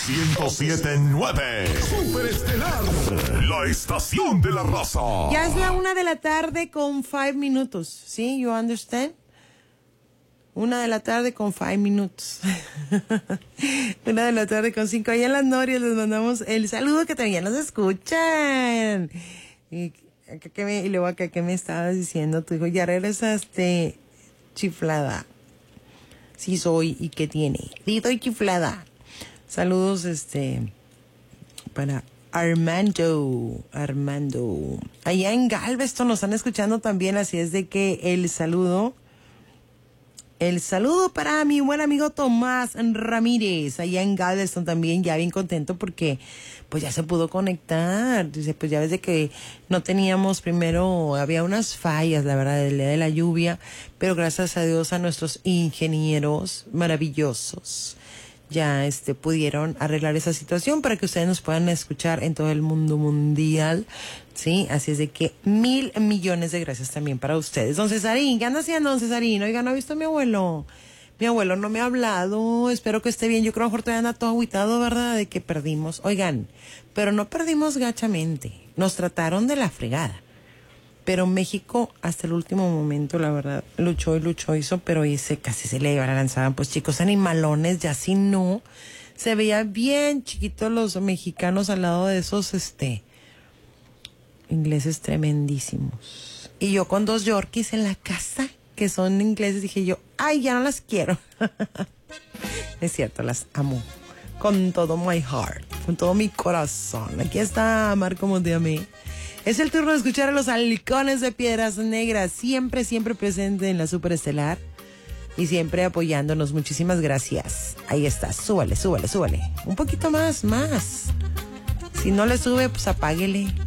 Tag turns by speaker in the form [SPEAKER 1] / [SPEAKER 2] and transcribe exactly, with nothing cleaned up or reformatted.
[SPEAKER 1] ciento siete punto nueve. Superestelar, la estación de la raza.
[SPEAKER 2] Ya es la una de la tarde con five minutos. ¿Sí? You understand? Una de la tarde con five minutos. Una de la tarde con cinco. Allá en las Norias les mandamos el saludo que también nos escuchan. Y, acá que me, y luego acá que me estabas diciendo, tu hijo, ya regresaste chiflada. Sí soy, ¿y qué tiene? Sí, estoy chiflada. Saludos, este, para Armando, Armando. Allá en Galveston nos están escuchando también, así es de que el saludo, el saludo para mi buen amigo Tomás Ramírez, allá en Galveston también, ya bien contento porque pues ya se pudo conectar. Dice, pues ya ves de que no teníamos, primero había unas fallas, la verdad, del día de la lluvia, pero gracias a Dios a nuestros ingenieros maravillosos ya este pudieron arreglar esa situación para que ustedes nos puedan escuchar en todo el mundo mundial, ¿sí? Así es de que mil millones de gracias también para ustedes. Don Cesarín, ¿qué anda haciendo, don Cesarín? Oiga, ¿no ha visto a mi abuelo? Mi abuelo no me ha hablado, espero que esté bien. Yo creo que a lo mejor todavía anda todo agüitado, ¿verdad? De que perdimos. Oigan, pero no perdimos gachamente, nos trataron de la fregada. Pero México, hasta el último momento, la verdad, luchó y luchó, hizo, pero ese casi se le lanzaban, pues chicos, animalones, ya si no, se veía bien chiquitos los mexicanos al lado de esos, este, ingleses tremendísimos. Y yo con dos yorkies en la casa, que son ingleses, dije yo, ay, ya no las quiero. Es cierto, las amo. Con todo my heart, con todo mi corazón. Aquí está Marco Monteamé. Es el turno de escuchar a los Halcones de Piedras Negras, siempre, siempre presente en la Superestelar y siempre apoyándonos. Muchísimas gracias. Ahí está, súbale, súbale, súbale. Un poquito más, más. Si no le sube, pues apáguele.